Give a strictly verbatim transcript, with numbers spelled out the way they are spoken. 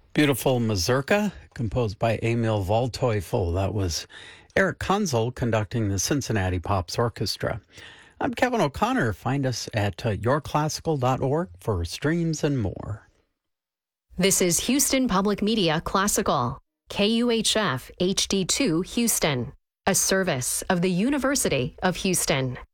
Beautiful Mazurka, composed by Emil Waldteufel. That was Eric Konzel conducting the Cincinnati Pops Orchestra. I'm Kevin O'Connor. Find us at uh, your classical dot org for streams and more. This is Houston Public Media Classical, K U H F H D two Houston, a service of the University of Houston.